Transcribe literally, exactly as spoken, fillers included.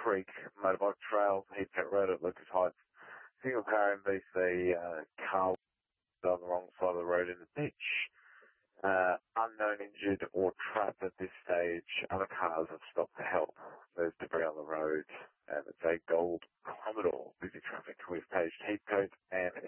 Creek Motorbike Trail, Heathcote Road at Lucas Heights. Single car M V C, uh, car on the wrong side of the road in the ditch. Uh, unknown injured or trapped at this stage. Other cars have stopped to help. There's debris on the road, and it's a gold Commodore. Busy traffic. We've paged Heathcote and